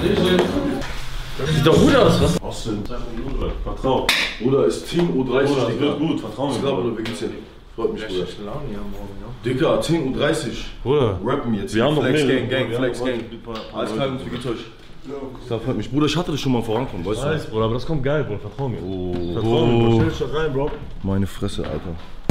Sieht doch gut aus, was? Austin, vertrau. Bruder, ist Team U30. Bruder, das wird gut, vertrau mir. Bruder, wie geht's dir? Freut mich, Bruder. Dicker, 10 U30. Bruder. Rappen jetzt. Wir haben noch Flex mehr. Gang, Flex Gang. Alles klar, wie geht's euch? Das freut mich. Bruder, ich hatte das schon mal vorankommen, weißt du? Bruder, aber das kommt geil, Bruder, vertrau mir. Oh, Vertrau mir, Bro. Stell dich doch rein, Bro. Meine Fresse, Alter.